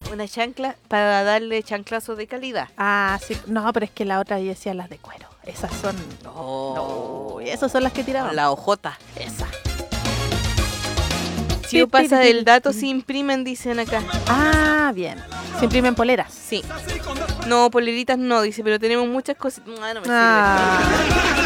una chancla para darle chanclazo de calidad. Ah, sí. No, pero es que la otra yo decía las de cuero. Esas son... No, esas son las que tiraban. La hojota. Esa. Si pasa el dato, se imprimen, dicen acá. Ah, bien. Se imprimen poleras. Sí. No, poleritas no, dice, pero tenemos muchas cosas. No me sirve.